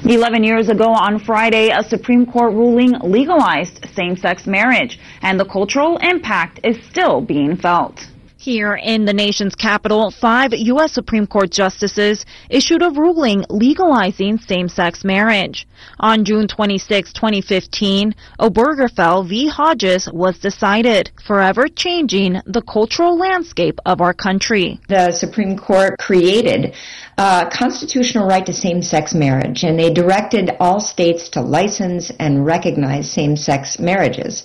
11 years ago on Friday, a Supreme Court ruling legalized same-sex marriage, and the cultural impact is still being felt. Here in the nation's capital, 5 U.S. Supreme Court justices issued a ruling legalizing same-sex marriage. On June 26, 2015, Obergefell v. Hodges was decided, forever changing the cultural landscape of our country. The Supreme Court created a constitutional right to same-sex marriage, and they directed all states to license and recognize same-sex marriages.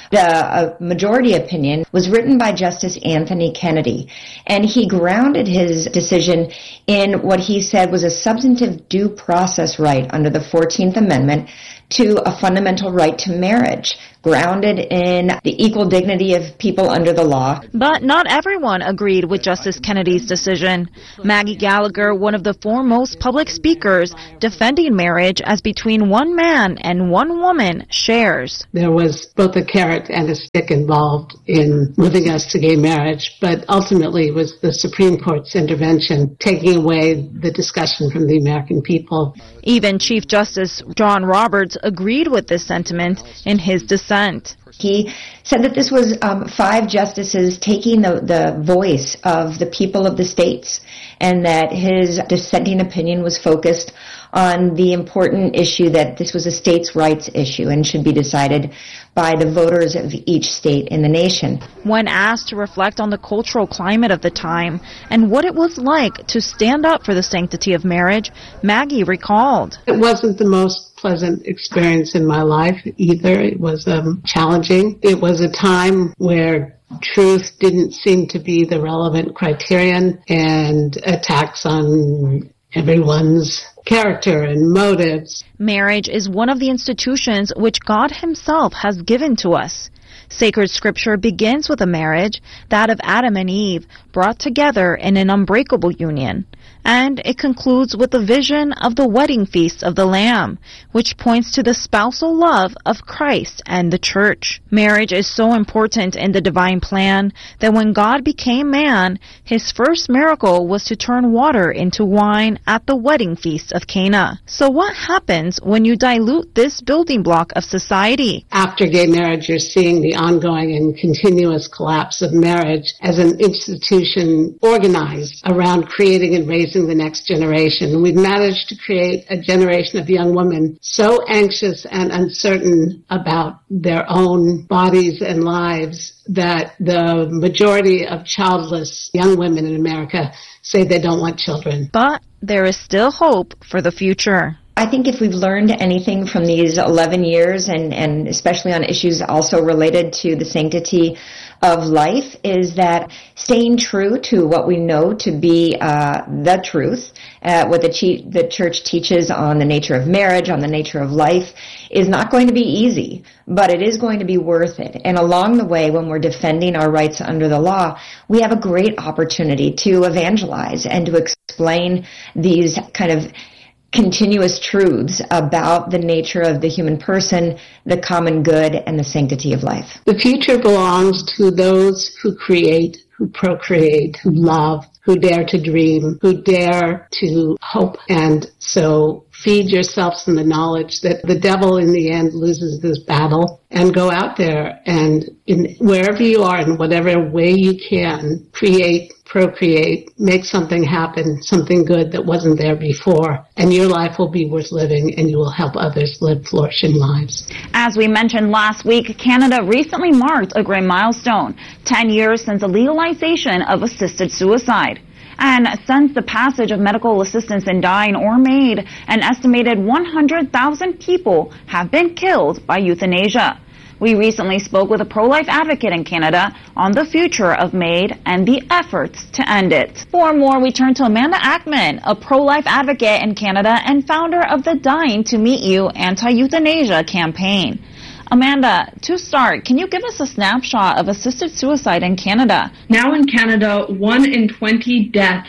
The majority opinion was written by Justice Anthony Kennedy, and he grounded his decision in what he said was a substantive due process right under the 14th Amendment to a fundamental right to marriage, grounded in the equal dignity of people under the law. But not everyone agreed with Justice Kennedy's decision. Maggie Gallagher, one of the foremost public speakers defending marriage as between one man and one woman, shares. There was both a carrot and a stick involved in moving us to gay marriage, but ultimately it was the Supreme Court's intervention taking away the discussion from the American people. Even Chief Justice John Roberts agreed with this sentiment in his dissent. He said that this was 5 justices taking the voice of the people of the states, and that his dissenting opinion was focused on the important issue that this was a states' rights issue and should be decided by the voters of each state in the nation. When asked to reflect on the cultural climate of the time and what it was like to stand up for the sanctity of marriage, Maggie recalled. It wasn't the most pleasant experience in my life either. It was challenging. It was a time where truth didn't seem to be the relevant criterion, and attacks on everyone's character and motives. Marriage is one of the institutions which God Himself has given to us. Sacred Scripture begins with a marriage, that of Adam and Eve, brought together in an unbreakable union. And it concludes with the vision of the wedding feast of the Lamb, which points to the spousal love of Christ and the Church. Marriage is so important in the divine plan that when God became man, His first miracle was to turn water into wine at the wedding feast of Cana. So what happens when you dilute this building block of society? After gay marriage, you're seeing the ongoing and continuous collapse of marriage as an institution organized around creating and raising the next generation. We've managed to create a generation of young women so anxious and uncertain about their own bodies and lives that the majority of childless young women in America say they don't want children. But there is still hope for the future. I think if we've learned anything from these 11 years, and especially on issues also related to the sanctity of life, is that staying true to what we know to be the truth, what the Church teaches on the nature of marriage, on the nature of life, is not going to be easy, but it is going to be worth it. And along the way, when we're defending our rights under the law, we have a great opportunity to evangelize and to explain these kind of continuous truths about the nature of the human person, the common good, and the sanctity of life. The future belongs to those who create, who procreate, who love, who dare to dream, who dare to hope. And so feed yourselves in the knowledge that the devil in the end loses this battle, and go out there and wherever you are, in whatever way you can, create, procreate, make something happen, something good that wasn't there before, and your life will be worth living, and you will help others live flourishing lives. As we mentioned last week, Canada recently marked a great milestone, 10 years since the legalization of assisted suicide. And since the passage of medical assistance in dying or MAID, an estimated 100,000 people have been killed by euthanasia. We recently spoke with a pro-life advocate in Canada on the future of MAID and the efforts to end it. For more, we turn to Amanda Ackman, a pro-life advocate in Canada and founder of the Dying to Meet You anti-euthanasia campaign. Amanda, to start, can you give us a snapshot of assisted suicide in Canada? Now in Canada, 1 in 20 deaths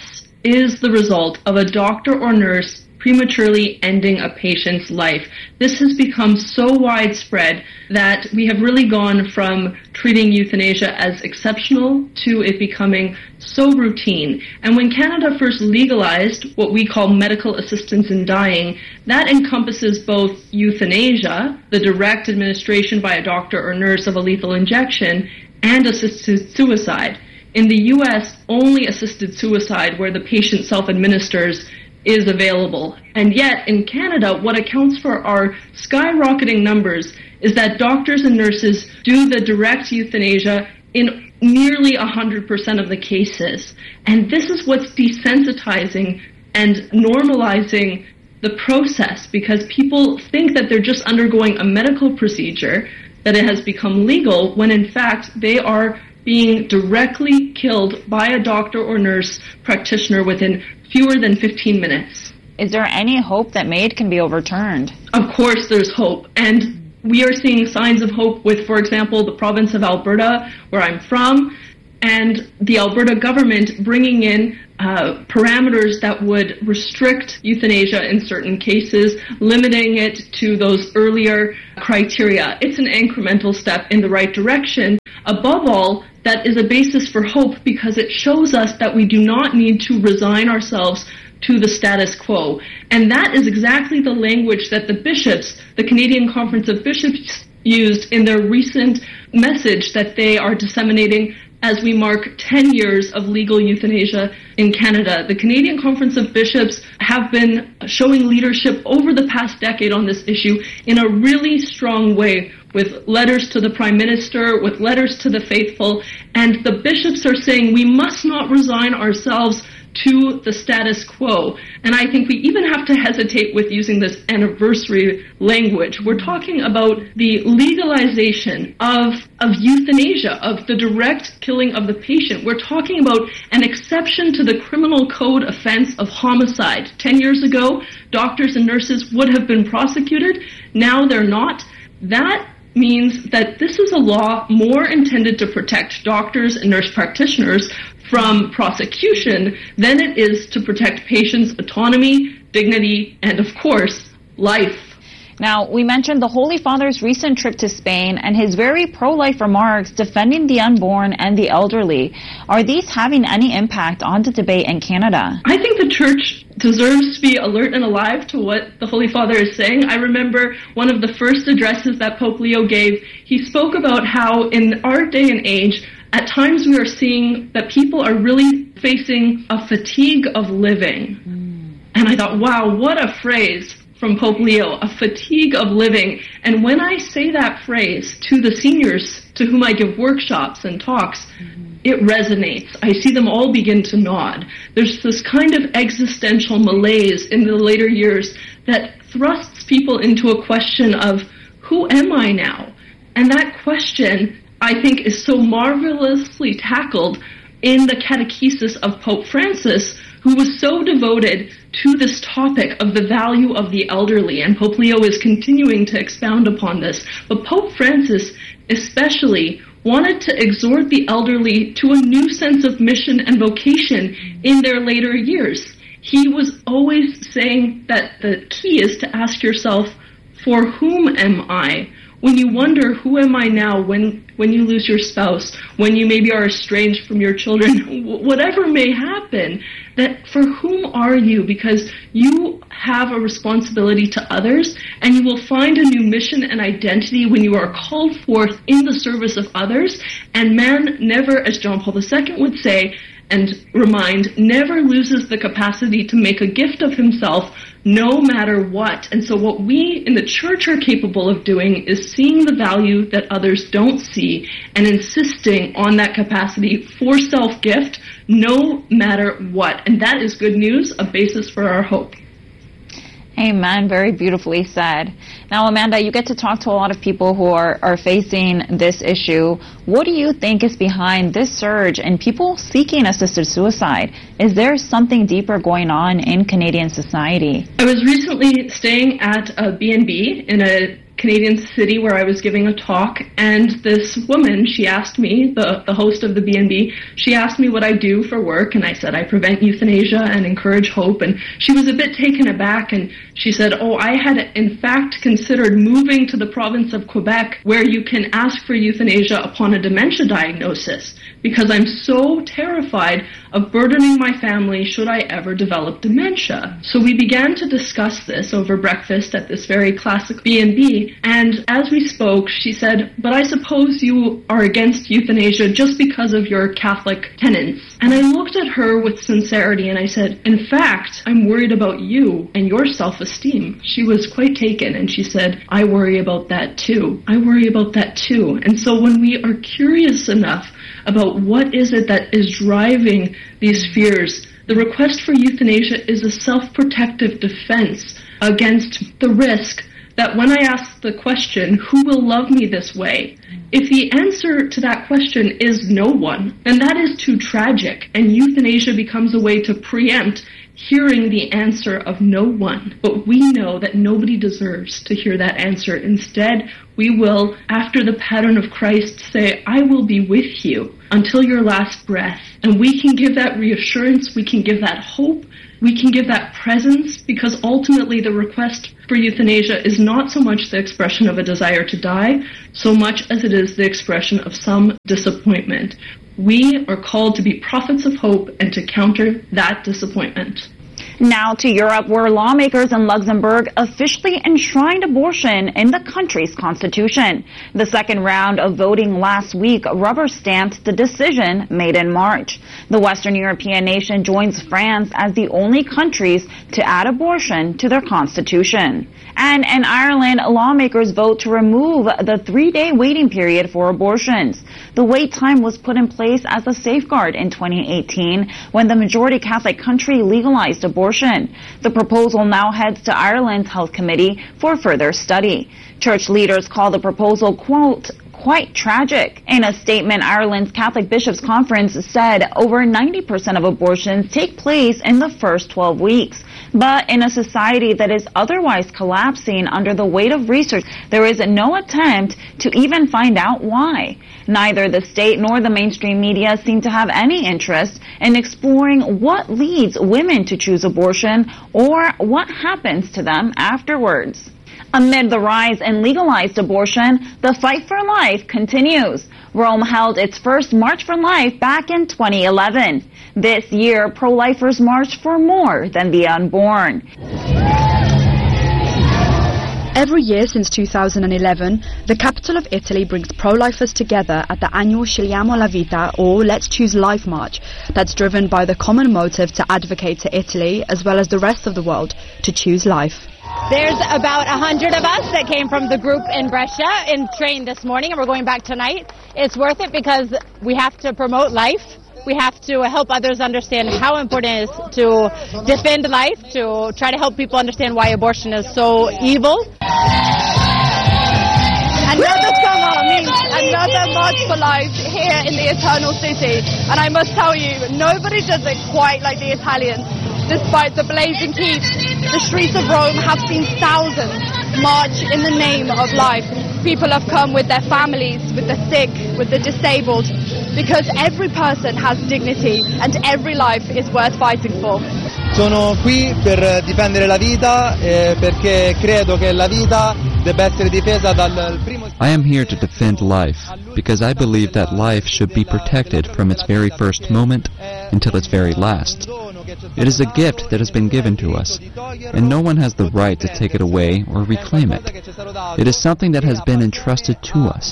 is the result of a doctor or nurse prematurely ending a patient's life. This has become so widespread that we have really gone from treating euthanasia as exceptional to it becoming so routine. And when Canada first legalized what we call medical assistance in dying, that encompasses both euthanasia, the direct administration by a doctor or nurse of a lethal injection, and assisted suicide. In the U.S., only assisted suicide, where the patient self-administers, is available. And yet, in Canada, what accounts for our skyrocketing numbers is that doctors and nurses do the direct euthanasia in nearly 100% of the cases. And this is what's desensitizing and normalizing the process, because people think that they're just undergoing a medical procedure, that it has become legal, when in fact they are being directly killed by a doctor or nurse practitioner within fewer than 15 minutes. Is there any hope that MAID can be overturned? Of course there's hope, and we are seeing signs of hope with, for example, the province of Alberta, where I'm from, and the Alberta government bringing in parameters that would restrict euthanasia in certain cases, limiting it to those earlier criteria. It's an incremental step in the right direction. Above all, that is a basis for hope, because it shows us that we do not need to resign ourselves to the status quo. And that is exactly the language that the bishops, the Canadian Conference of Bishops, used in their recent message that they are disseminating as we mark 10 years of legal euthanasia in Canada. The Canadian Conference of Bishops have been showing leadership over the past decade on this issue in a really strong way, with letters to the Prime Minister, with letters to the faithful, and the bishops are saying we must not resign ourselves to the status quo. And I think we even have to hesitate with using this anniversary language. We're talking about the legalization of euthanasia, of the direct killing of the patient. We're talking about an exception to the criminal code offense of homicide. 10 years ago, doctors and nurses would have been prosecuted. Now they're not. That means that this is a law more intended to protect doctors and nurse practitioners from prosecution than it is to protect patients' autonomy, dignity, and, of course, life. Now, we mentioned the Holy Father's recent trip to Spain and his very pro-life remarks defending the unborn and the elderly. Are these having any impact on the debate in Canada? I think the Church deserves to be alert and alive to what the Holy Father is saying. I remember one of the first addresses that Pope Leo gave. He spoke about how in our day and age, at times we are seeing that people are really facing a fatigue of living. And I thought, wow, what a phrase from Pope Leo, a fatigue of living. And when I say that phrase to the seniors to whom I give workshops and talks, it resonates. I see them all begin to nod. There's this kind of existential malaise in the later years that thrusts people into a question of, who am I now? And that question, I think, is so marvelously tackled in the catechesis of Pope Francis, who was so devoted to this topic of the value of the elderly. And Pope Leo is continuing to expound upon this. But Pope Francis especially wanted to exhort the elderly to a new sense of mission and vocation in their later years. He was always saying that the key is to ask yourself, for whom am I? When you wonder, who am I now, when you lose your spouse, when you maybe are estranged from your children, whatever may happen, that for whom are you? Because you have a responsibility to others, and you will find a new mission and identity when you are called forth in the service of others. And man never, as John Paul II would say and remind, never loses the capacity to make a gift of himself no matter what. And so what we in the Church are capable of doing is seeing the value that others don't see and insisting on that capacity for self-gift no matter what. And that is good news, a basis for our hope. Amen. Very beautifully said. Now, Amanda, you get to talk to a lot of people who are facing this issue. What do you think is behind this surge in people seeking assisted suicide? Is there something deeper going on in Canadian society? I was recently staying at a B&B in a Canadian city where I was giving a talk, and this woman, she asked me, the host of the B&B, she asked me what I do for work, and I said I prevent euthanasia and encourage hope, and she was a bit taken aback, and she said, oh, I had in fact considered moving to the province of Quebec where you can ask for euthanasia upon a dementia diagnosis, because I'm so terrified of burdening my family should I ever develop dementia. So we began to discuss this over breakfast at this very classic B&B, and as we spoke, she said, but I suppose you are against euthanasia just because of your Catholic tenets. And I looked at her with sincerity and I said, in fact, I'm worried about you and your self-esteem. She was quite taken and she said, I worry about that too. I worry about that too. And so when we are curious enough about what is it that is driving these fears, the request for euthanasia is a self-protective defense against the risk that when I ask the question, who will love me this way? If the answer to that question is no one, then that is too tragic, and euthanasia becomes a way to preempt hearing the answer of no one. But we know that nobody deserves to hear that answer. Instead, we will, after the pattern of Christ, say, I will be with you until your last breath. And we can give that reassurance, we can give that hope, we can give that presence, because ultimately the request for euthanasia is not so much the expression of a desire to die, so much as it is the expression of some disappointment. We are called to be prophets of hope and to counter that disappointment. Now to Europe, where lawmakers in Luxembourg officially enshrined abortion in the country's constitution. The second round of voting last week rubber-stamped the decision made in March. The Western European nation joins France as the only countries to add abortion to their constitution. And in Ireland, lawmakers vote to remove the 3-day waiting period for abortions. The wait time was put in place as a safeguard in 2018 when the majority Catholic country legalized abortion. The proposal now heads to Ireland's Health Committee for further study. Church leaders call the proposal, quote, quite tragic. In a statement, Ireland's Catholic Bishops' Conference said over 90% of abortions take place in the first 12 weeks. But in a society that is otherwise collapsing under the weight of research, there is no attempt to even find out why. Neither the state nor the mainstream media seem to have any interest in exploring what leads women to choose abortion or what happens to them afterwards. Amid the rise in legalized abortion, the fight for life continues. Rome held its first March for Life back in 2011. This year, pro-lifers marched for more than the unborn. Every year since 2011, the capital of Italy brings pro-lifers together at the annual Scegliamo la Vita, or Let's Choose Life March, that's driven by the common motive to advocate to Italy, as well as the rest of the world, to choose life. There's about 100 of us that came from the group in Brescia in train this morning, and we're going back tonight. It's worth it because we have to promote life. We have to help others understand how important it is to defend life, to try to help people understand why abortion is so evil. Another summer means another March for Life here in the Eternal City. And I must tell you, nobody does it quite like the Italians. Despite the blazing heat, the streets of Rome have seen thousands march in the name of life. People have come with their families, with the sick, with the disabled, because every person has dignity and every life is worth fighting for. Sono qui per difendere la vita perché credo che la vita debba essere difesa dal primo. I am here to defend life because I believe that life should be protected from its very first moment until its very last. It is a gift that has been given to us, and no one has the right to take it away or reclaim it. It is something that has been entrusted to us.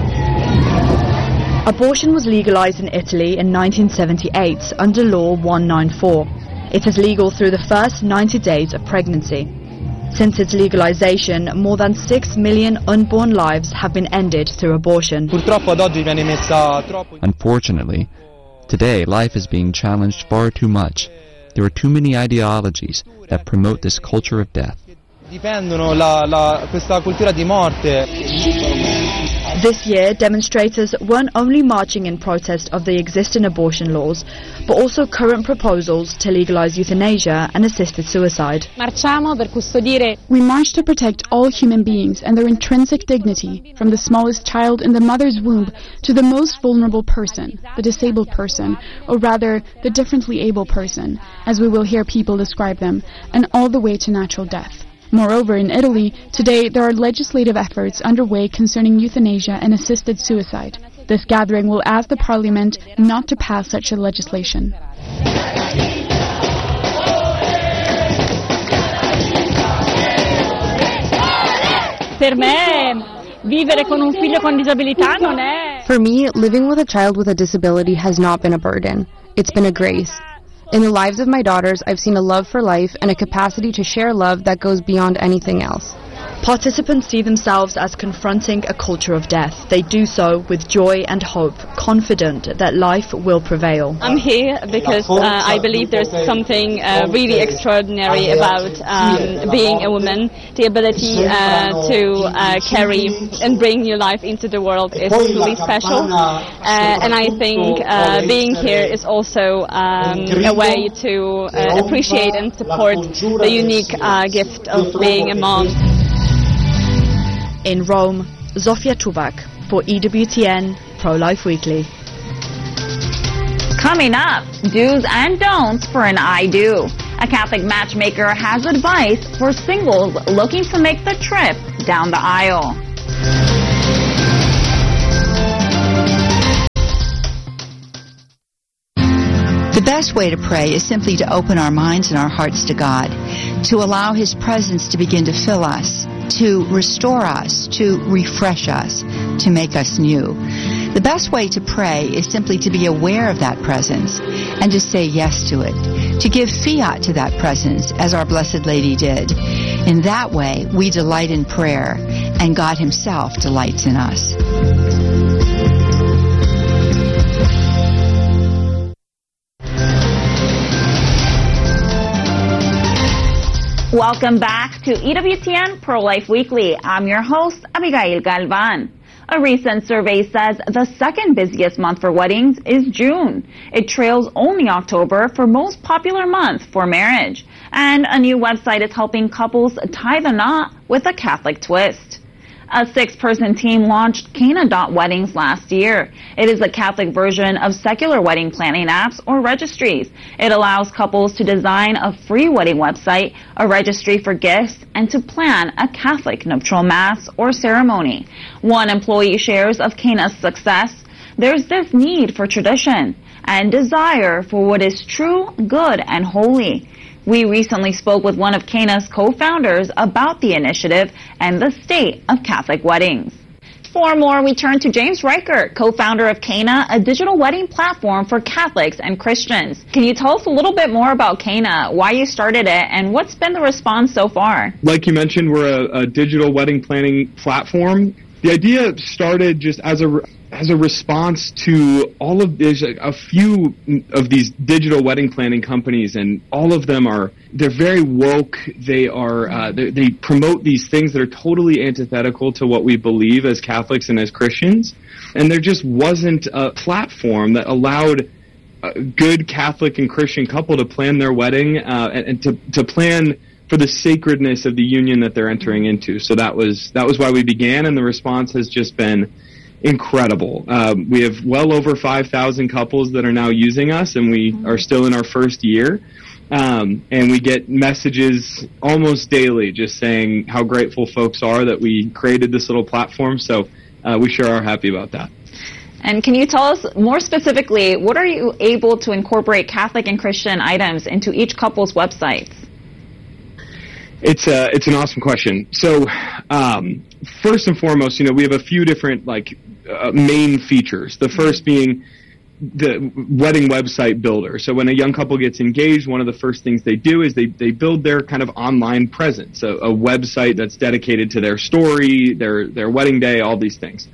Abortion was legalized in Italy in 1978 under Law 194. It is legal through the first 90 days of pregnancy. Since its legalization, more than 6 million unborn lives have been ended through abortion. Unfortunately, today life is being challenged far too much. There are too many ideologies that promote this culture of death. Difendono questa cultura di morte. This year, demonstrators weren't only marching in protest of the existing abortion laws, but also current proposals to legalize euthanasia and assisted suicide. We march to protect all human beings and their intrinsic dignity, from the smallest child in the mother's womb to the most vulnerable person, the disabled person, or rather, the differently able person, as we will hear people describe them, and all the way to natural death. Moreover, in Italy, today there are legislative efforts underway concerning euthanasia and assisted suicide. This gathering will ask the Parliament not to pass such a legislation. For me, living with a child with a disability has not been a burden. It's been a grace. In the lives of my daughters, I've seen a love for life and a capacity to share love that goes beyond anything else. Participants see themselves as confronting a culture of death. They do so with joy and hope, confident that life will prevail. I'm here because I believe there's something really extraordinary about being a woman. The ability to carry and bring new life into the world is really special. And I think being here is also a way to appreciate and support the unique gift of being a mom. In Rome, Zofia Tubak for EWTN Pro-Life Weekly. Coming up, do's and don'ts for an I do. A Catholic matchmaker has advice for singles looking to make the trip down the aisle. The best way to pray is simply to open our minds and our hearts to God, to allow His presence to begin to fill us, to restore us, to refresh us, to make us new. The best way to pray is simply to be aware of that presence and to say yes to it, to give fiat to that presence as our Blessed Lady did. In that way, we delight in prayer, and God Himself delights in us. Welcome back to EWTN Pro-Life Weekly. I'm your host, Abigail Galvan. A recent survey says the second busiest month for weddings is June. It trails only October for most popular month for marriage. And a new website is helping couples tie the knot with a Catholic twist. A 6-person team launched Cana.Weddings last year. It is a Catholic version of secular wedding planning apps or registries. It allows couples to design a free wedding website, a registry for gifts, and to plan a Catholic nuptial mass or ceremony. One employee shares of Cana's success. There's this need for tradition and desire for what is true, good, and holy. We recently spoke with one of Cana's co-founders about the initiative and the state of Catholic weddings. For more, we turn to James Reichert, co-founder of Cana, a digital wedding platform for Catholics and Christians. Can you tell us a little bit more about Cana, why you started it, and what's been the response so far? Like you mentioned, we're a digital wedding planning platform. The idea started just as a response to all of this, a few of these digital wedding planning companies, and all of them they're very woke. They promote these things that are totally antithetical to what we believe as Catholics and as Christians. And there just wasn't a platform that allowed a good Catholic and Christian couple to plan their wedding and to plan for the sacredness of the union that they're entering into. So that was why we began, and the response has just been incredible. We have well over 5,000 couples that are now using us, and we are still in our first year. And we get messages almost daily just saying how grateful folks are that we created this little platform. So we sure are happy about that. And can you tell us more specifically, what are you able to incorporate Catholic and Christian items into each couple's websites? It's an awesome question. So first and foremost, we have a few different main features. The first being the wedding website builder. So when a young couple gets engaged, one of the first things they do is they build their kind of online presence, a website that's dedicated to their story, their wedding day, all these things.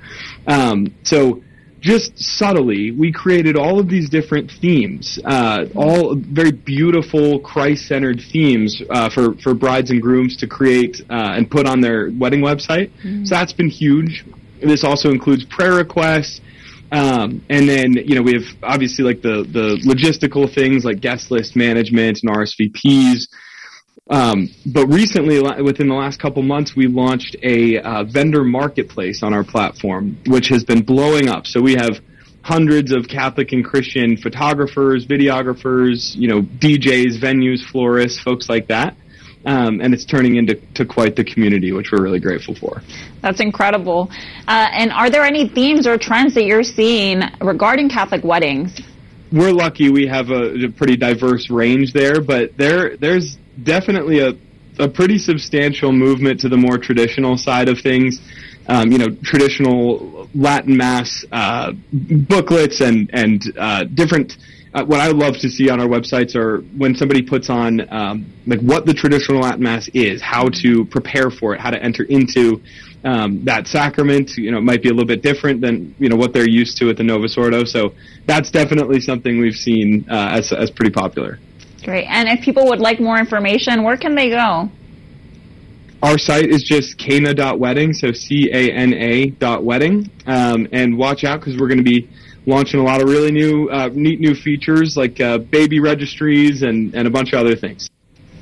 So just subtly, we created all of these different themes, all very beautiful Christ-centered themes for brides and grooms to create and put on their wedding website. So that's been huge. This also includes prayer requests. And then, we have obviously like the logistical things like guest list management and RSVPs. But recently, within the last couple months, we launched a vendor marketplace on our platform, which has been blowing up. So we have hundreds of Catholic and Christian photographers, videographers, DJs, venues, florists, folks like that. And it's turning into quite the community, which we're really grateful for. That's incredible. And are there any themes or trends that you're seeing regarding Catholic weddings? We're lucky we have a pretty diverse range there, but there's definitely a pretty substantial movement to the more traditional side of things. Traditional Latin Mass booklets and different. What I love to see on our websites are when somebody puts on like what the traditional Latin Mass is, how to prepare for it, how to enter into that sacrament. It might be a little bit different than what they're used to at the Novus Ordo. So that's definitely something we've seen as pretty popular. Great. And if people would like more information, where can they go? Our site is just cana.wedding, so CANA.wedding. And watch out because we're going to be launching a lot of really neat new features like baby registries and a bunch of other things.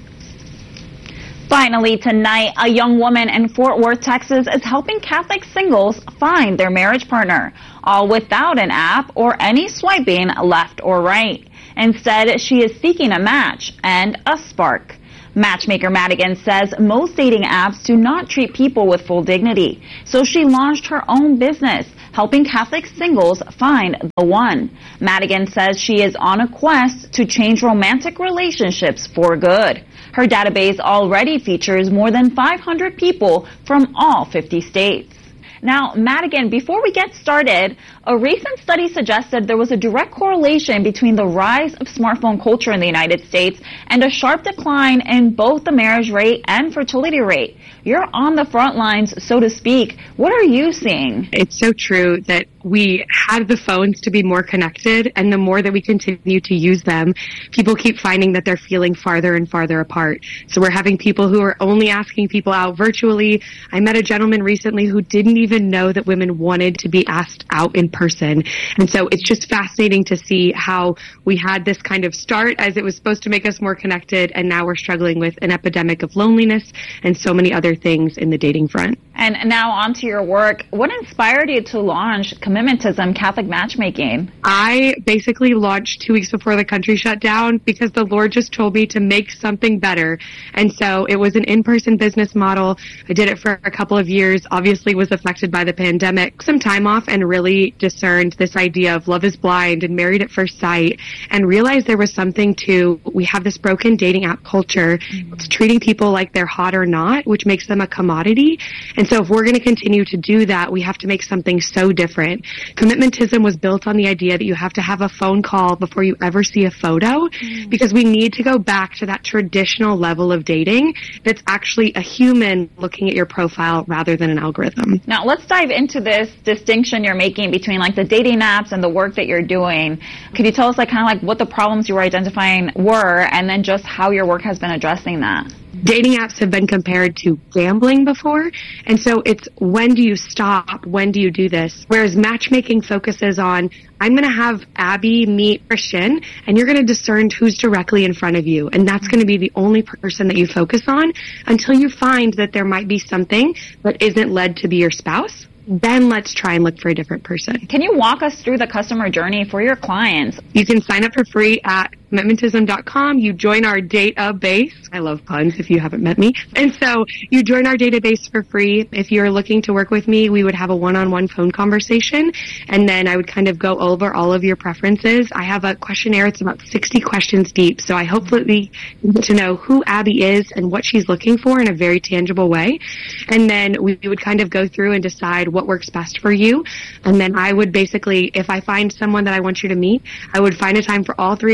Finally, tonight, a young woman in Fort Worth, Texas is helping Catholic singles find their marriage partner, all without an app or any swiping left or right. Instead, she is seeking a match and a spark. Matchmaker Madigan says most dating apps do not treat people with full dignity, so she launched her own business, helping Catholic singles find the one. Madigan says she is on a quest to change romantic relationships for good. Her database already features more than 500 people from all 50 states. Now, Madigan, before we get started, a recent study suggested there was a direct correlation between the rise of smartphone culture in the United States and a sharp decline in both the marriage rate and fertility rate. You're on the front lines, so to speak. What are you seeing? It's so true that we had the phones to be more connected, and the more that we continue to use them, people keep finding that they're feeling farther and farther apart. So we're having people who are only asking people out virtually. I met a gentleman recently who didn't even know that women wanted to be asked out in person. And so it's just fascinating to see how we had this kind of start as it was supposed to make us more connected, and now we're struggling with an epidemic of loneliness and so many other things in the dating front. And now on to your work. What inspired you to launch Commitmentism Catholic Matchmaking? I basically launched 2 weeks before the country shut down because the Lord just told me to make something better. And so it was an in-person business model. I did it for a couple of years, obviously was affected by the pandemic, some time off, and really discerned this idea of love is blind and married at first sight, and realized there was something to, we have this broken dating app culture. It's treating people like they're hot or not, which makes them a commodity. And so if we're going to continue to do that, we have to make something so different. Commitmentism was built on the idea that you have to have a phone call before you ever see a photo, because we need to go back to that traditional level of dating that's actually a human looking at your profile rather than an algorithm. Now let's dive into this distinction you're making between like the dating apps and the work that you're doing. Could you tell us like kind of like what the problems you were identifying were, and then just how your work has been addressing that? Dating apps have been compared to gambling before, and so it's when do you stop, when do you do this? Whereas matchmaking focuses on, I'm going to have Abby meet Christian, and you're going to discern who's directly in front of you, and that's going to be the only person that you focus on until you find that there might be something that isn't led to be your spouse. Then let's try and look for a different person. Can you walk us through the customer journey for your clients? You can sign up for free at Commitmentism.com. You join our database. I love puns if you haven't met me. And so you join our database for free. If you're looking to work with me, we would have a one-on-one phone conversation, and then I would kind of go over all of your preferences. I have a questionnaire. It's about 60 questions deep. So I hopefully get to know who Abby is and what she's looking for in a very tangible way. And then we would kind of go through and decide what works best for you. And then I would basically, if I find someone that I want you to meet, I would find a time for all three of us to get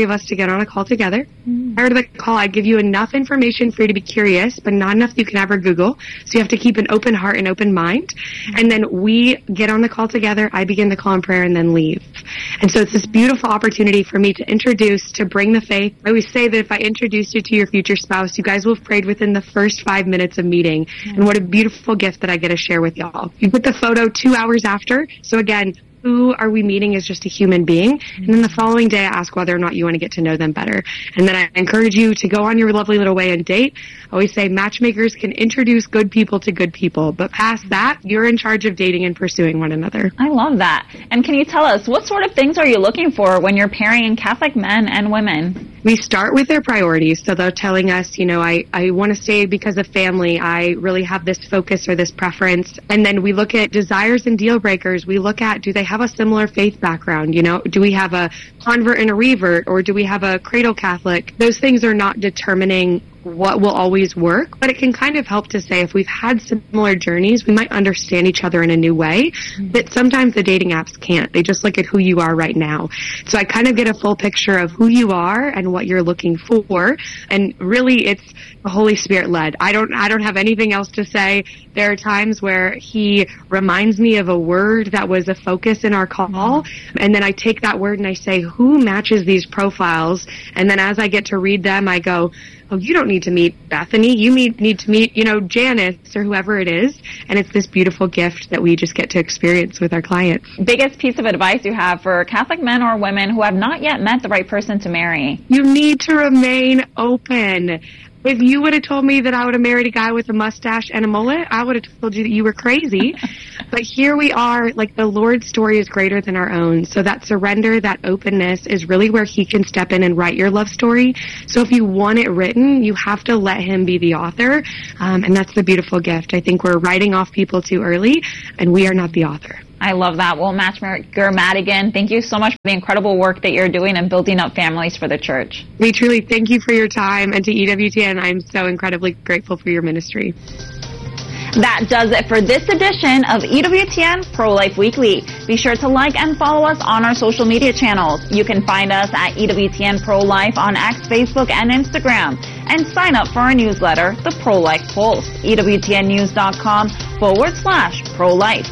get on a call together. Prior to the call, I give you enough information for you to be curious, but not enough you can ever Google. So you have to keep an open heart and open mind. And then we get on the call together. I begin the call in prayer and then leave. And so it's this beautiful opportunity for me to introduce, to bring the faith. I always say that if I introduce you to your future spouse, you guys will have prayed within the first 5 minutes of meeting. And what a beautiful gift that I get to share with y'all. You put the photo 2 hours after. So again, who are we meeting as just a human being? And then the following day, I ask whether or not you want to get to know them better. And then I encourage you to go on your lovely little way and date. I always say matchmakers can introduce good people to good people, but past that, you're in charge of dating and pursuing one another. I love that. And can you tell us, what sort of things are you looking for when you're pairing Catholic men and women? We start with their priorities. So they're telling us, you know, I want to stay because of family. I really have this focus or this preference. And then we look at desires and deal breakers. We look at, do they have a similar faith background? You know, do we have a convert and a revert, or do we have a cradle Catholic? Those things are not determining what will always work, but it can kind of help to say if we've had similar journeys, we might understand each other in a new way that sometimes the dating apps can't. They just look at who you are right now. So I kind of get a full picture of who you are and what you're looking for, and really it's the Holy Spirit led. I don't have anything else to say. There are times where he reminds me of a word that was a focus in our call, and then I take that word and I say, who matches these profiles? And then as I get to read them, I go, oh, you don't need to meet Bethany. You need to meet, you know, Janice or whoever it is. And it's this beautiful gift that we just get to experience with our clients. Biggest piece of advice you have for Catholic men or women who have not yet met the right person to marry? You need to remain open. If you would have told me that I would have married a guy with a mustache and a mullet, I would have told you that you were crazy. But here we are, like the Lord's story is greater than our own. So that surrender, that openness is really where he can step in and write your love story. So if you want it written, you have to let him be the author. And that's the beautiful gift. I think we're writing off people too early, and we are not the author. I love that. Well, Matchmaker Madigan, thank you so much for the incredible work that you're doing and building up families for the church. We truly thank you for your time, and to EWTN, I'm so incredibly grateful for your ministry. That does it for this edition of EWTN Pro-Life Weekly. Be sure to like and follow us on our social media channels. You can find us at EWTN Pro-Life on X, Facebook, and Instagram. And sign up for our newsletter, The Pro-Life Pulse, EWTNnews.com/pro-life.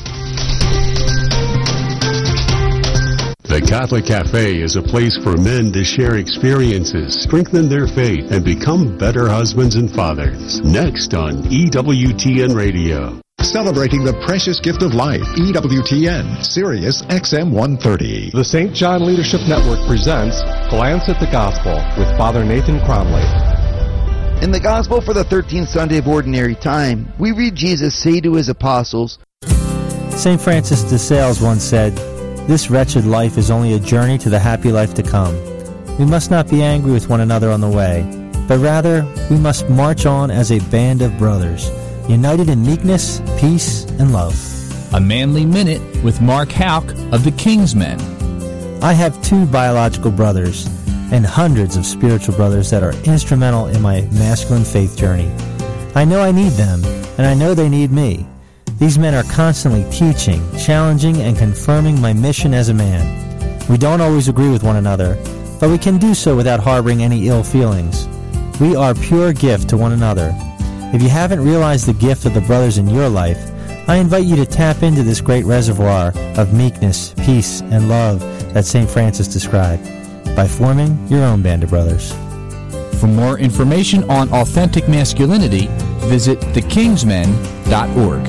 The Catholic Cafe is a place for men to share experiences, strengthen their faith, and become better husbands and fathers. Next on EWTN Radio. Celebrating the precious gift of life, EWTN, Sirius XM 130. The St. John Leadership Network presents Glance at the Gospel with Father Nathan Cromley. In the Gospel for the 13th Sunday of Ordinary Time, we read Jesus say to his apostles, St. Francis de Sales once said, "This wretched life is only a journey to the happy life to come. We must not be angry with one another on the way, but rather we must march on as a band of brothers, united in meekness, peace, and love." A Manly Minute with Mark Houck of the Kingsmen. I have 2 biological brothers and hundreds of spiritual brothers that are instrumental in my masculine faith journey. I know I need them, and I know they need me. These men are constantly teaching, challenging, and confirming my mission as a man. We don't always agree with one another, but we can do so without harboring any ill feelings. We are pure gift to one another. If you haven't realized the gift of the brothers in your life, I invite you to tap into this great reservoir of meekness, peace, and love that St. Francis described by forming your own band of brothers. For more information on authentic masculinity, visit thekingsmen.org.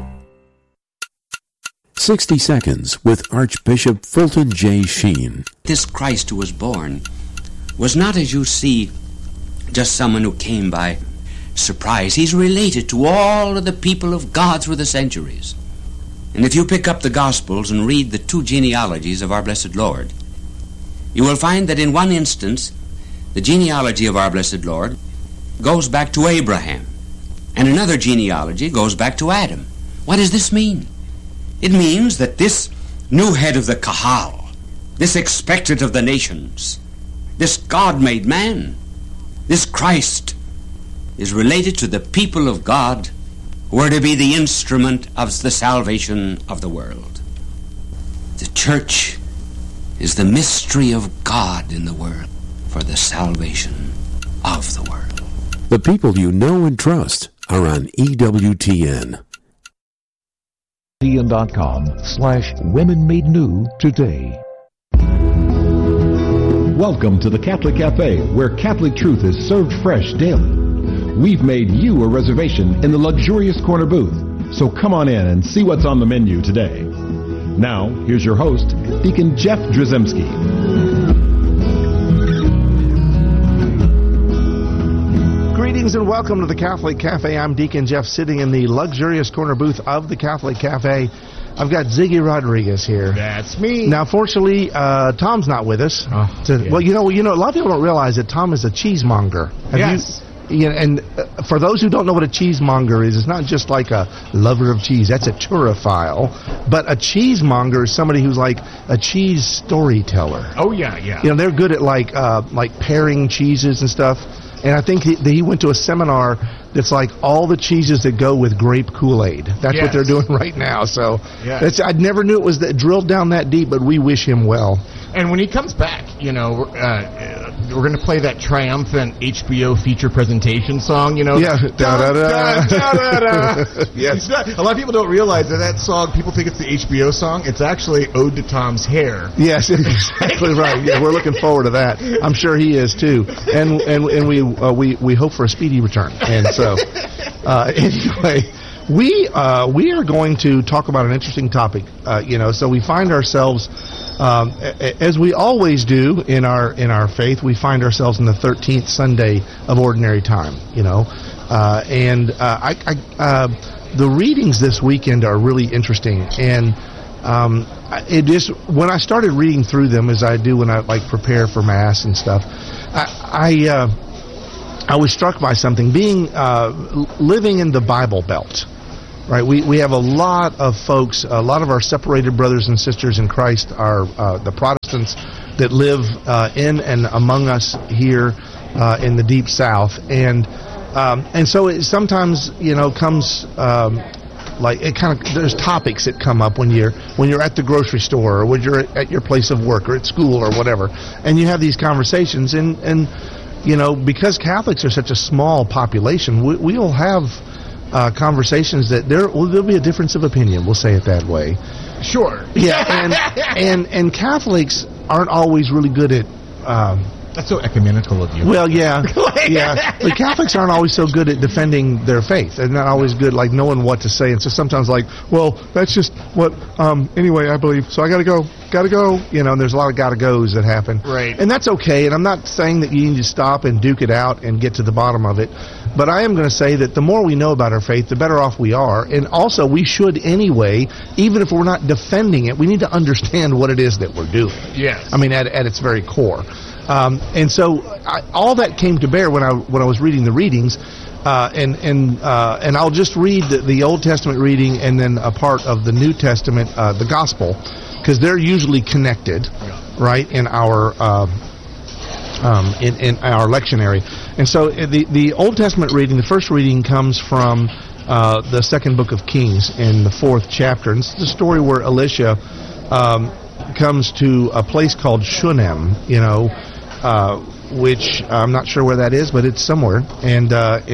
60 Seconds with Archbishop Fulton J. Sheen. This Christ who was born was not, as you see, just someone who came by surprise. He's related to all of the people of God through the centuries. And if you pick up the Gospels and read the 2 genealogies of our blessed Lord, you will find that in one instance, the genealogy of our blessed Lord goes back to Abraham, and another genealogy goes back to Adam. What does this mean? It means that this new head of the Kahal, this expectant of the nations, this God-made man, this Christ, is related to the people of God who are to be the instrument of the salvation of the world. The church is the mystery of God in the world. for the salvation of the world. The people you know and trust are on EWTN. EWTN.com/Women Made New today. Welcome to the Catholic Cafe, where Catholic truth is served fresh daily. We've made you a reservation in the luxurious corner booth, so come on in and see what's on the menu today. Now, here's your host, Deacon Jeff Drzymski. Greetings and welcome to the Catholic Cafe. I'm Deacon Jeff, sitting in the luxurious corner booth of the Catholic Cafe. I've got Ziggy Rodriguez here. That's me. Now, fortunately, Tom's not with us. Yeah. Well, you know, a lot of people don't realize that Tom is a cheesemonger. And for those who don't know what a cheesemonger is, it's not just like a lover of cheese. That's a turophile. But a cheesemonger is somebody who's like a cheese storyteller. Oh, yeah. You know, they're good at like pairing cheeses and stuff. And I think he went to a seminar that's like all the cheeses that go with grape Kool-Aid. That's what they're doing right now. So I never knew it was drilled down that deep, but we wish him well. And when he comes back, you know, we're going to play that triumphant HBO feature presentation song, you know. Yeah. Yes. A lot of people don't realize that song, people think it's the HBO song. It's actually Ode to Tom's Hair. Yes, exactly right. Yeah, we're looking forward to that. I'm sure he is too. And we hope for a speedy return. And so anyway, we are going to talk about an interesting topic. So we find ourselves, as we always do in our faith, we find ourselves in the 13th Sunday of Ordinary Time. The readings this weekend are really interesting, and when I started reading through them, as I do when I prepare for Mass and stuff, I was struck by something. Living in the Bible Belt. Right, we have a lot of folks, a lot of our separated brothers and sisters in Christ are the Protestants that live in and among us here in the Deep South, and so it sometimes comes there's topics that come up when you're at the grocery store or when you're at your place of work or at school or whatever, and you have these conversations, and because Catholics are such a small population, we'll have conversations that there'll be a difference of opinion. We'll say it that way. Sure. Yeah, and Catholics aren't always really good at. That's so ecumenical of you. Well, yeah. But Catholics aren't always so good at defending their faith. They're not always good, knowing what to say. And so sometimes, well, that's just what. Anyway, I believe. So I gotta go. And there's a lot of gotta goes that happen. Right. And that's okay. And I'm not saying that you need to stop and duke it out and get to the bottom of it. But I am going to say that the more we know about our faith, the better off we are. And also, we should anyway, even if we're not defending it, we need to understand what it is that we're doing. Yes. I mean, at its very core. And so all that came to bear when I was reading the readings, and I'll just read the Old Testament reading and then a part of the New Testament, the Gospel, because they're usually connected, right, in our in our lectionary. And so the Old Testament reading, the first reading comes from the second book of Kings in the 4th chapter, and it's the story where Elisha comes to a place called Shunem, which I'm not sure where that is, but it's somewhere. And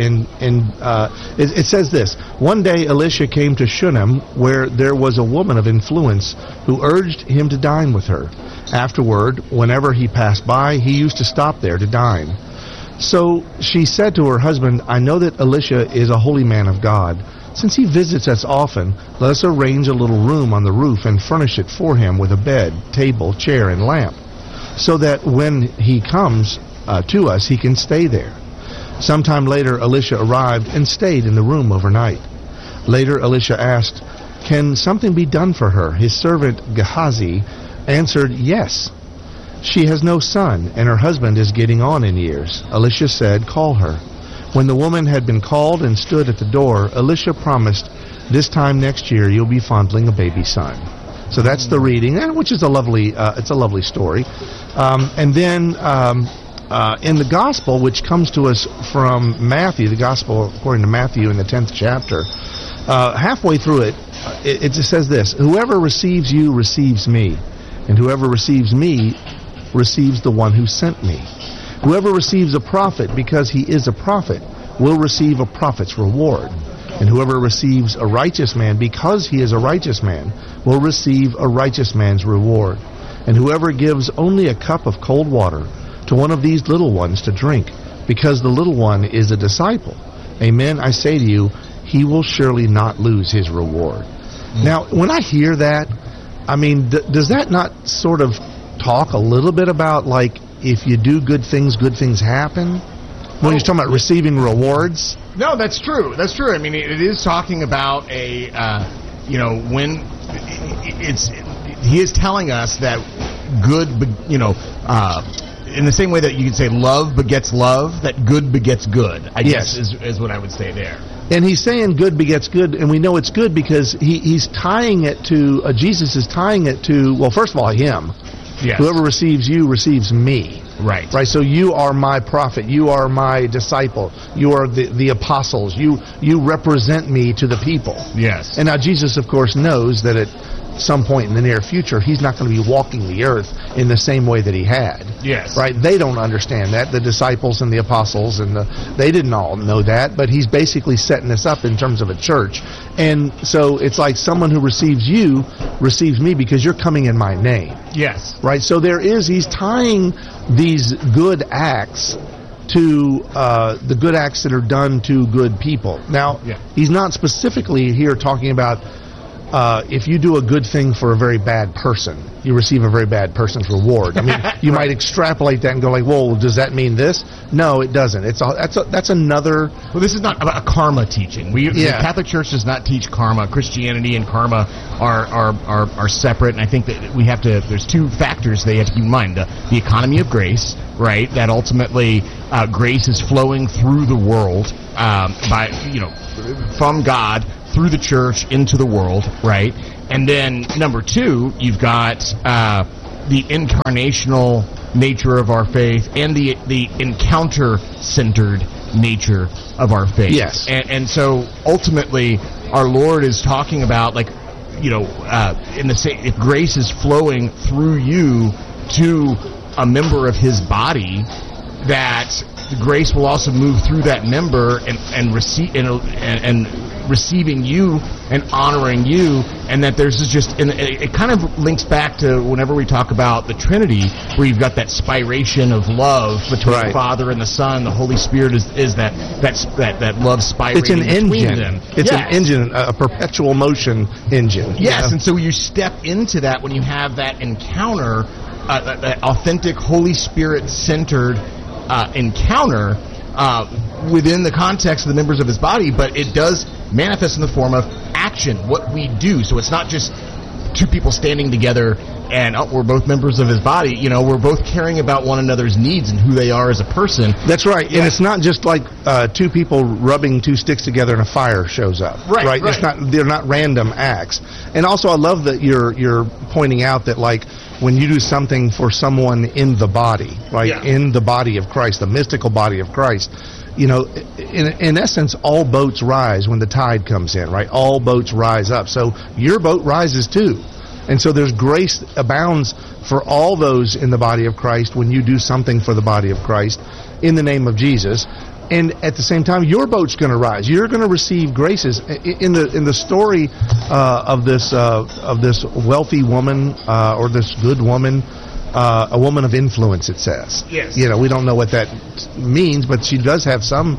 it says this: one day Elisha came to Shunem, where there was a woman of influence who urged him to dine with her. Afterward, whenever he passed by, he used to stop there to dine. So she said to her husband, "I know that Elisha is a holy man of God. Since he visits us often, let us arrange a little room on the roof and furnish it for him with a bed, table, chair, and lamp, so that when he comes to us, he can stay there." Sometime later, Elisha arrived and stayed in the room overnight. Later, Elisha asked, "Can something be done for her?" His servant Gehazi answered, "Yes. She has no son, and her husband is getting on in years." Elisha said, "Call her." When the woman had been called and stood at the door, Elisha promised, "This time next year you'll be fondling a baby son." So that's the reading, which is a lovely story. And then in the Gospel, which comes to us from Matthew, the Gospel according to Matthew in the 10th chapter, halfway through it just says this: "Whoever receives you receives me, and whoever receives me receives the one who sent me. Whoever receives a prophet because he is a prophet will receive a prophet's reward. And whoever receives a righteous man because he is a righteous man will receive a righteous man's reward. And whoever gives only a cup of cold water to one of these little ones to drink, because the little one is a disciple, amen, I say to you, he will surely not lose his reward. Now, when I hear that, I mean, does that not sort of talk a little bit about, like, if you do good things happen? When you're talking about receiving rewards? No, that's true. That's true. I mean, it is talking about when he is telling us that good, in the same way that you could say love begets love, that good begets good, I guess is what I would say there. And he's saying good begets good, and we know it's good because he's tying it to, Jesus is tying it to, well, first of all, him. Yes. Whoever receives you receives me. Right. Right. So you are my prophet. You are my disciple. You are the apostles. You represent me to the people. Yes. And now Jesus, of course, knows that at some point in the near future, he's not going to be walking the earth in the same way that he had. Yes. Right. They don't understand that. The disciples and the apostles they didn't all know that. But he's basically setting this up in terms of a church. And so it's like someone who receives you receives me because you're coming in my name. Yes. Right. So he's tying these good acts to the good acts that are done to good people. Now, he's not specifically here talking about if you do a good thing for a very bad person, you receive a very bad person's reward. I mean, you might extrapolate that and go like, "Whoa, does that mean this?" No, it doesn't. That's another. Well, this is not a karma teaching. The Catholic Church does not teach karma. Christianity and karma are separate, and I think that we have to. There's two factors they have to keep in mind: the economy of grace, right? That ultimately grace is flowing through the world from God through the church into the world, right? And then number two, you've got the incarnational nature of our faith and the encounter-centered nature of our faith. Yes. And so ultimately, our Lord is talking about, like, if grace is flowing through you to a member of His body, that the grace will also move through that member and receiving you and honoring you, and that there's and it kind of links back to whenever we talk about the Trinity, where you've got that spiration of love between the Father and the Son. The Holy Spirit is that love spirating. It's an between engine. them. It's an engine, a perpetual motion engine. Yes, and so you step into that when you have that encounter, that authentic Holy Spirit centered encounter within the context of the members of His body, but it does manifest in the form of action, what we do. So it's not just two people standing together and we're both members of His body. We're both caring about one another's needs and who they are as a person. That's right. Yeah. And it's not just like two people rubbing two sticks together and a fire shows up. Right. They're not random acts. And also I love that you're pointing out that, like, when you do something for someone in the body, right? Yeah. In the body of Christ, the mystical body of Christ, in essence, all boats rise when the tide comes in, right? All boats rise up. So your boat rises too. And so there's grace abounds for all those in the body of Christ when you do something for the body of Christ in the name of Jesus. And at the same time, your boat's going to rise. You're going to receive graces. In the story of this wealthy woman or this good woman, a woman of influence, it says. Yes. We don't know what that means, but she does have some,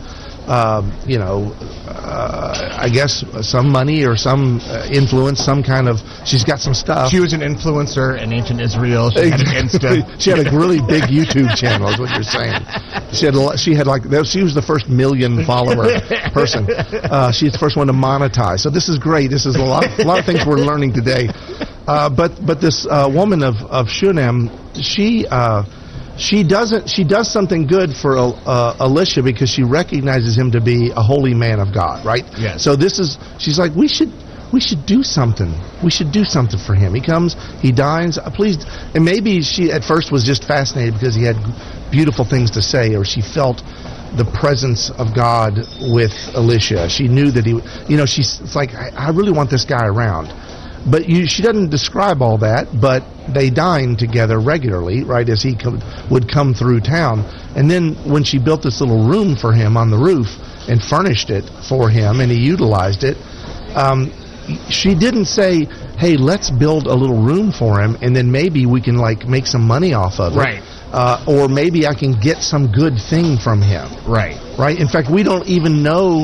I guess, some money or some influence, some kind of. She's got some stuff. She was an influencer in ancient Israel. She had an Insta. She had a really big YouTube channel, is what you're saying. She was the first million follower person. She's the first one to monetize. So this is great. This is a lot of things we're learning today. But this woman of Shunem, she does something good for Elisha because she recognizes him to be a holy man of God, right? Yes. So she's like, we should do something. We should do something for him. He comes, he dines, please. And maybe she at first was just fascinated because he had beautiful things to say, or she felt the presence of God with Elisha. She knew that it's like, I really want this guy around. But she doesn't describe all that, but they dined together regularly, right, as he would come through town. And then when she built this little room for him on the roof and furnished it for him, and he utilized it, she didn't say, hey, let's build a little room for him, and then maybe we can, like, make some money off of it. Right. Or maybe I can get some good thing from him. Right. Right. In fact, we don't even know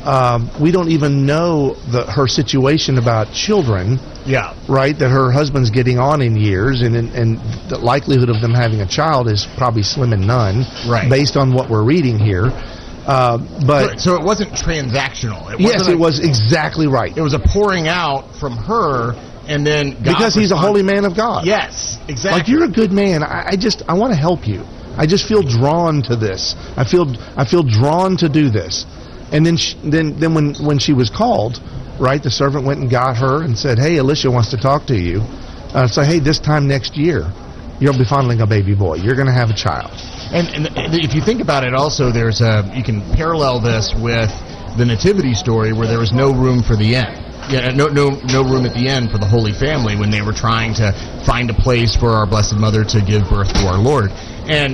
her situation about children. Yeah. Right. That her husband's getting on in years, and the likelihood of them having a child is probably slim and none. Right. Based on what we're reading here. But so it wasn't transactional. It was exactly right. It was a pouring out from her. And then God because he's a holy man of God. Yes, exactly. Like, you're a good man. I want to help you. I just feel drawn to this. I feel drawn to do this. And then when she was called, right, the servant went and got her and said, hey, Alicia wants to talk to you. So hey, this time next year, you'll be fondling a baby boy. You're going to have a child. And if you think about it, also you can parallel this with the nativity story where there was no room for the end. Yeah, no room at the end for the Holy Family when they were trying to find a place for our Blessed Mother to give birth to our Lord. And,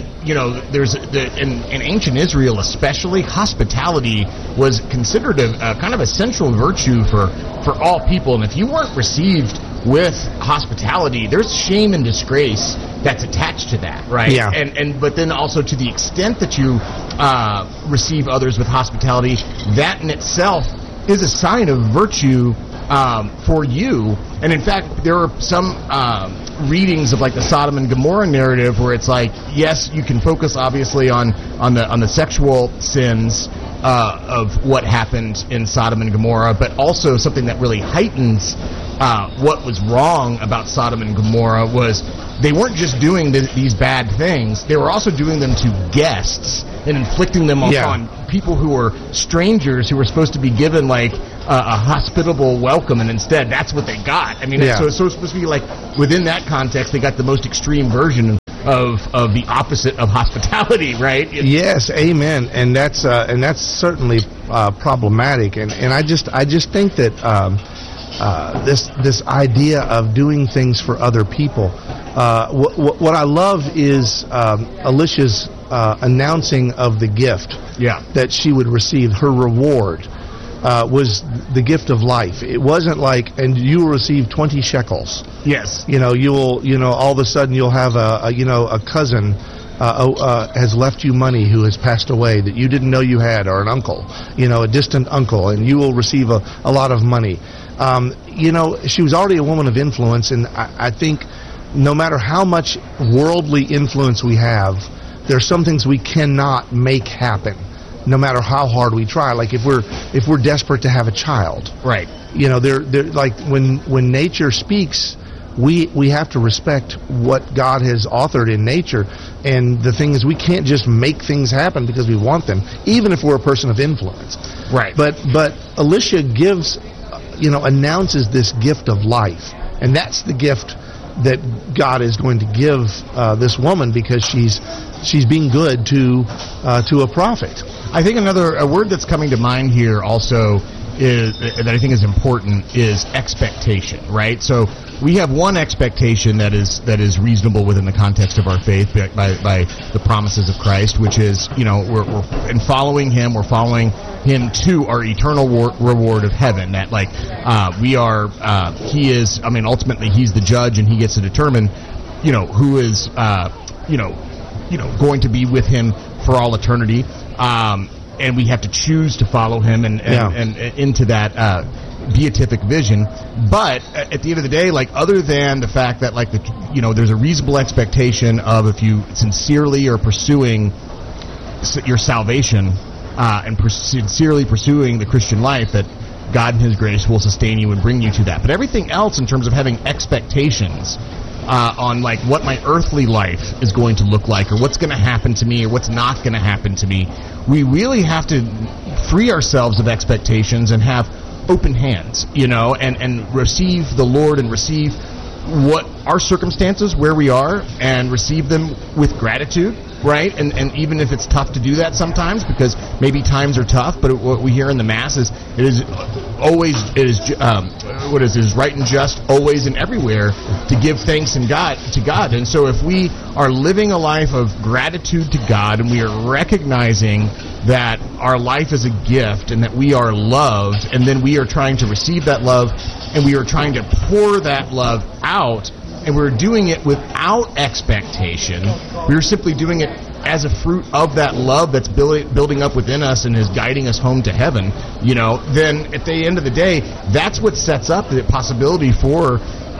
in ancient Israel especially, hospitality was considered a kind of a central virtue for all people. And if you weren't received with hospitality, there's shame and disgrace that's attached to that, right? Yeah. But then also to the extent that you receive others with hospitality, that in itself is a sign of virtue for you. And in fact, there are some readings of like the Sodom and Gomorrah narrative where it's like, yes, you can focus obviously on the sexual sins of what happened in Sodom and Gomorrah, but also something that really heightens what was wrong about Sodom and Gomorrah was they weren't just doing these bad things, they were also doing them to guests and inflicting them upon people who were strangers who were supposed to be given like a hospitable welcome, and instead that's what they got. I mean, so it's supposed to be like within that context they got the most extreme version of the opposite of hospitality, right? Yes, amen. And that's certainly problematic. And I just think that this idea of doing things for other people. What I love is Alicia's announcing of the gift that she would receive. Her reward was the gift of life. It wasn't like, and you will receive 20 shekels. Yes. All of a sudden you'll have a cousin has left you money who has passed away that you didn't know you had, or an uncle, a distant uncle, and you will receive a lot of money. She was already a woman of influence, and I think no matter how much worldly influence we have, there are some things we cannot make happen, no matter how hard we try. Like if we're desperate to have a child, right? They're like when nature speaks, we have to respect what God has authored in nature. And the thing is, we can't just make things happen because we want them, even if we're a person of influence, right? But Alicia announces this gift of life, and that's the gift that God is going to give this woman, because she's being good to a prophet. I think a word that's coming to mind here also is that I think is important is expectation, right? So we have one expectation that is reasonable within the context of our faith by the promises of Christ, which is we're in following Him, we're following Him to our eternal reward of heaven. That we are He is. I mean, ultimately He's the judge, and He gets to determine who is going to be with Him for all eternity. And we have to choose to follow Him and into that beatific vision. But at the end of the day, other than the fact that there's a reasonable expectation of, if you sincerely are pursuing your salvation and sincerely pursuing the Christian life, that God in His grace will sustain you and bring you to that. But everything else in terms of having expectations on what my earthly life is going to look like, or what's going to happen to me, or what's not going to happen to me, we really have to free ourselves of expectations and have open hands, and receive the Lord and receive what our circumstances, where we are, and receive them with gratitude, right? And even if it's tough to do that sometimes, because maybe times are tough, but what we hear in the Mass is it is is right and just always and everywhere to give thanks to God. And so if we are living a life of gratitude to God, and we are recognizing that our life is a gift and that we are loved, and then we are trying to receive that love, and we are trying to pour that love out, and we're doing it without expectation, we're simply doing it as a fruit of that love that's building up within us and is guiding us home to heaven, then at the end of the day, that's what sets up the possibility for,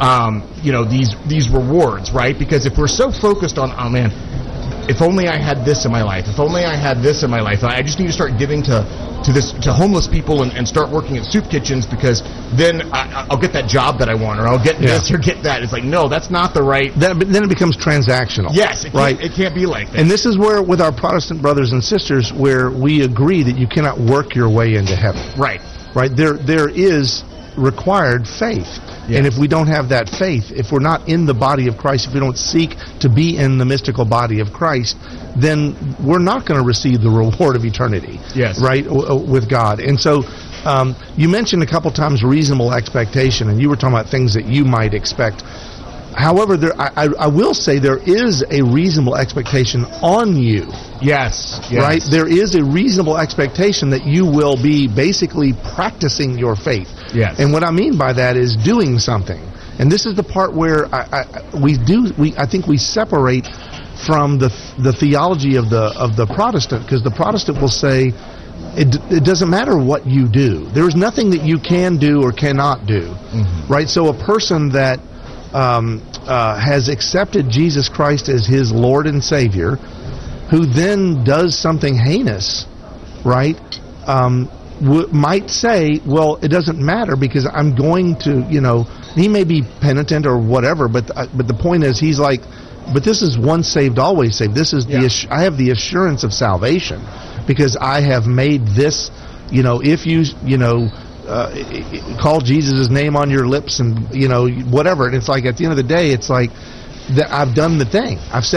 these rewards, right? Because if we're so focused on, oh man, if only I had this in my life, if only I had this in my life, I just need to start giving to homeless people and start working at soup kitchens, because then I'll get that job that I want, or I'll get this or get that. It's like, no, that's not the right... Then it becomes transactional. Yes, it can't be like that. And this is where, with our Protestant brothers and sisters, where we agree that you cannot work your way into heaven. Right. There is required faith. Yes. And if we don't have that faith, if we're not in the body of Christ, if we don't seek to be in the mystical body of Christ, then we're not going to receive the reward of eternity, right, with God. And so you mentioned a couple times reasonable expectation, and you were talking about things that you might expect. However, I will say there is a reasonable expectation on you. Yes. Right? There is a reasonable expectation that you will be basically practicing your faith. Yes. And what I mean by that is doing something. And this is the part where I think we separate from the theology of the Protestant, because the Protestant will say it doesn't matter what you do. There is nothing that you can do or cannot do. Mm-hmm. Right? So a person that has accepted Jesus Christ as his Lord and Savior, who then does something heinous, right, might say, well, it doesn't matter because I'm going to, he may be penitent or whatever, but the point is, he's like, but this is once saved, always saved. This is I have the assurance of salvation because I have made this, if you, call Jesus' name on your lips and, whatever. And it's like, at the end of the day, it's like, that I've done the thing. I've said